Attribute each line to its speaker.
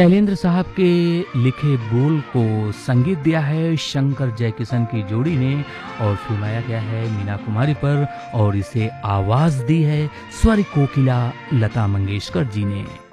Speaker 1: शैलेंद्र साहब के लिखे बोल को संगीत दिया है शंकर जयकिशन की जोड़ी ने और फिल्माया गया है मीना कुमारी पर और इसे आवाज दी है स्वर कोकिला लता मंगेशकर जी ने।